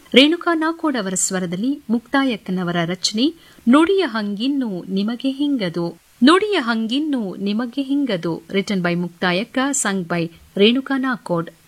ರೇಣುಕಾ ನಾಕೋಡ್ ಅವರ ಸ್ವರದಲ್ಲಿ ಮುಕ್ತಾಯಕ್ಕನವರ ರಚನೆ ನುಡಿಯ ಹಂಗಿನ್ನು ನಿಮಗೆ ಹಿಂಗದು. ನುಡಿಯ ಹಂಗಿನ್ನು ನಿಮಗೆ ಹಿಂಗದು written by Muktayakka, sung by Renuka Nakod.